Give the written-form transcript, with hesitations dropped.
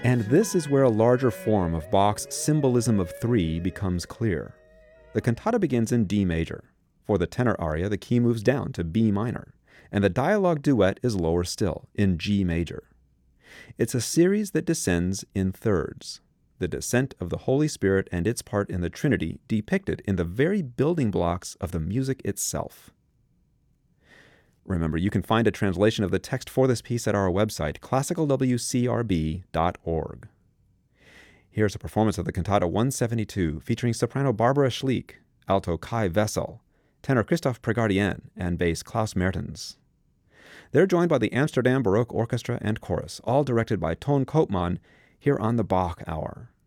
And this is where a larger form of Bach's symbolism of three becomes clear. The cantata begins in D major. For the tenor aria, the key moves down to B minor, and the dialogue duet is lower still, in G major. It's a series that descends in thirds, the descent of the Holy Spirit and its part in the Trinity depicted in the very building blocks of the music itself. Remember, you can find a translation of the text for this piece at our website, classicalwcrb.org. Here's a performance of the Cantata 172 featuring soprano Barbara Schliek, alto Kai Wessel, tenor Christoph Pregardien, and bass Klaus Mertens. They're joined by the Amsterdam Baroque Orchestra and Chorus, all directed by Ton Koopman, here on the Bach Hour.